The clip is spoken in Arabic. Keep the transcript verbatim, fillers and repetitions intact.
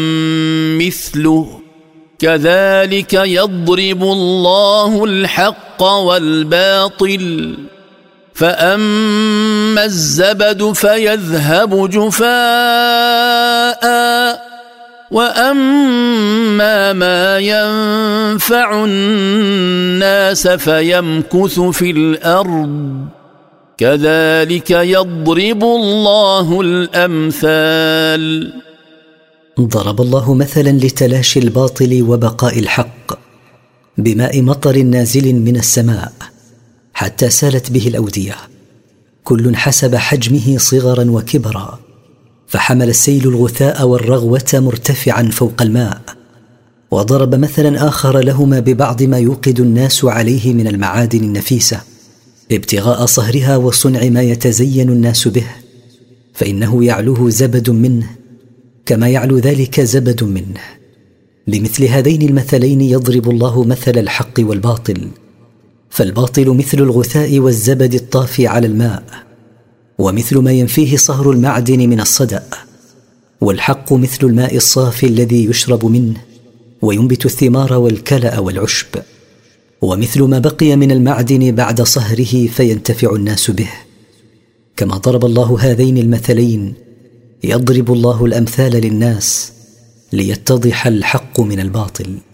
مثله كذلك يضرب الله الحق والباطل فأما الزبد فيذهب جفاء وأما ما ينفع الناس فيمكث في الأرض كذلك يضرب الله الأمثال. ضرب الله مثلا لتلاشي الباطل وبقاء الحق بماء مطر نازل من السماء حتى سالت به الأودية، كل حسب حجمه صغرا وكبرا، فحمل السيل الغثاء والرغوة مرتفعا فوق الماء. وضرب مثلا آخر لهما ببعض ما يوقد الناس عليه من المعادن النفيسة ابتغاء صهرها وصنع ما يتزين الناس به، فإنه يعلوه زبد منه كما يعلو ذلك زبد منه. بمثل هذين المثلين يضرب الله مثل الحق والباطل، فالباطل مثل الغثاء والزبد الطافي على الماء، ومثل ما ينفيه صهر المعدن من الصدأ، والحق مثل الماء الصافي الذي يشرب منه وينبت الثمار والكلأ والعشب، ومثل ما بقي من المعدن بعد صهره فينتفع الناس به. كما ضرب الله هذين المثلين يضرب الله الأمثال للناس ليتضح الحق من الباطل.